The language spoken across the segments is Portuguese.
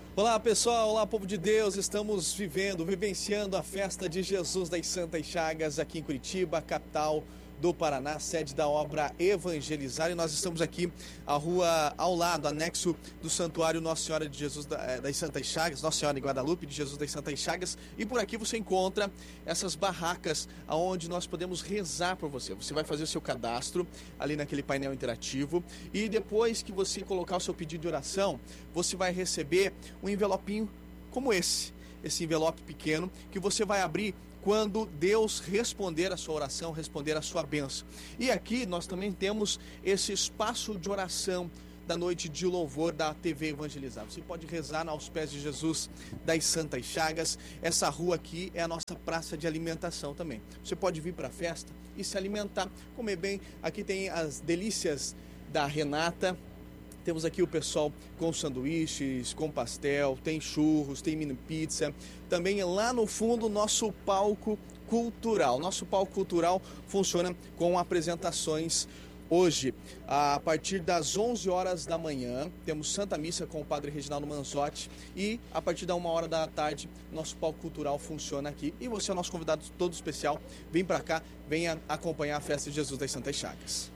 Olá pessoal, olá povo de Deus, estamos vivenciando a festa de Jesus das Santas Chagas aqui em Curitiba, capital do Paraná, sede da obra Evangelizar, e nós estamos aqui à rua ao lado, anexo do Santuário Nossa Senhora de Jesus das Santas Chagas, Nossa Senhora de Guadalupe de Jesus das Santas Chagas, e por aqui você encontra essas barracas onde nós podemos rezar por você. Você vai fazer o seu cadastro ali naquele painel interativo e depois que você colocar o seu pedido de oração, você vai receber um envelopinho como esse envelope pequeno que você vai abrir quando Deus responder a sua oração, responder a sua bênção. E aqui nós também temos esse espaço de oração da noite de louvor da TV Evangelizar. Você pode rezar aos pés de Jesus das Santas Chagas. Essa rua aqui é a nossa praça de alimentação também. Você pode vir para a festa e se alimentar, comer bem. Aqui tem as delícias da Renata. Temos aqui o pessoal com sanduíches, com pastel, tem churros, tem mini pizza. Também lá no fundo, nosso palco cultural. Nosso palco cultural funciona com apresentações hoje. A partir das 11 horas da manhã, temos Santa Missa com o Padre Reginaldo Manzotti. E a partir da 1 hora da tarde, nosso palco cultural funciona aqui. E você é o nosso convidado todo especial. Vem para cá, venha acompanhar a festa de Jesus das Santas Chagas.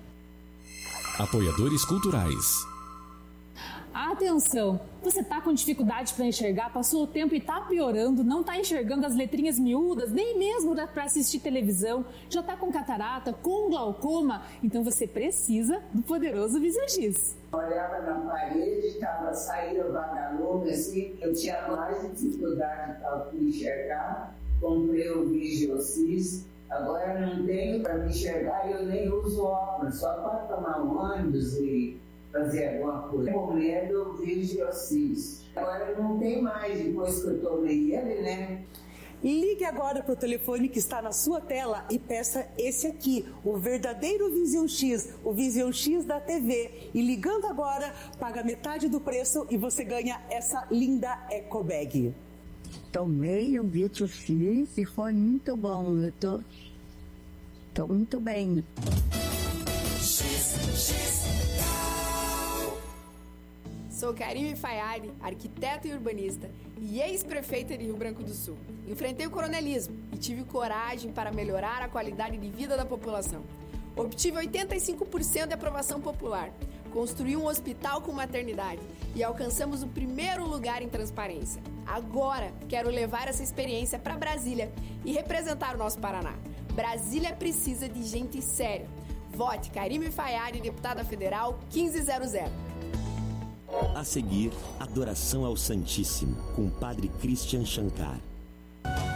Apoiadores culturais. Atenção! Você tá com dificuldade para enxergar, passou o tempo e tá piorando, não tá enxergando as letrinhas miúdas, nem mesmo dá para assistir televisão, já tá com catarata, com glaucoma, então você precisa do poderoso Vision X. Olhava na parede, saía vagalume assim, eu tinha mais dificuldade para enxergar, comprei o Vision X. Agora não tenho para me enxergar e eu nem uso óculos, só para tomar um ônibus e fazer alguma coisa. Recomendo o Vision X. Agora não tem mais, depois que eu tomei ele, né? Ligue agora para o telefone que está na sua tela e peça esse aqui, o verdadeiro Vision X, o Vision X da TV. E ligando agora, paga metade do preço e você ganha essa linda Eco Bag. Tomei o Vision X e foi muito bom. Eu tô muito bem. Sou Karime Fayari, arquiteta e urbanista e ex-prefeita de Rio Branco do Sul. Enfrentei o coronelismo e tive coragem para melhorar a qualidade de vida da população. Obtive 85% de aprovação popular. Construí um hospital com maternidade e alcançamos o primeiro lugar em transparência. Agora, quero levar essa experiência para Brasília e representar o nosso Paraná. Brasília precisa de gente séria. Vote Karime Fayari, deputada federal 1500. A seguir, adoração ao Santíssimo, com o Padre Christian Shankar.